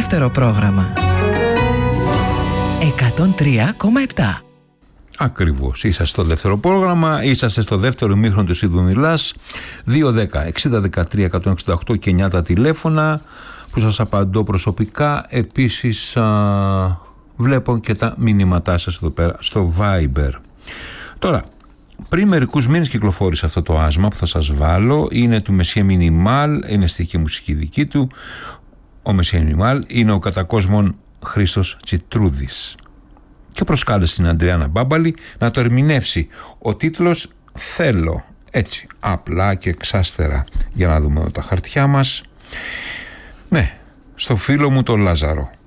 δεύτερο πρόγραμμα. 103,7. Ακριβώς. Είσαστε στο δεύτερο πρόγραμμα, είσαστε στο δεύτερο ημίχρονο του Σύντου Μιλάς. 210-60-13-168 και 9 τα τηλέφωνα που σας απαντώ προσωπικά. Επίσης βλέπω και τα μηνύματά σας εδώ πέρα στο Viber. Τώρα, πριν μερικούς μήνες κυκλοφόρησε αυτό το άσμα που θα σας βάλω. Είναι του Μεσσιέ Μινιμάλ, είναι στοιχεία μουσική δική του. Ο Μεσσιέ Μινιμάλ είναι ο κατά κόσμον Χρήστος Τσιτρούδης. Και προσκάλεσε την Αντριάννα Μπάμπαλη να το ερμηνεύσει. Ο τίτλος «Θέλω». Έτσι, απλά και εξάστερα. Για να δούμε εδώ τα χαρτιά μας. Ναι, στο φίλο μου τον Λάζαρο.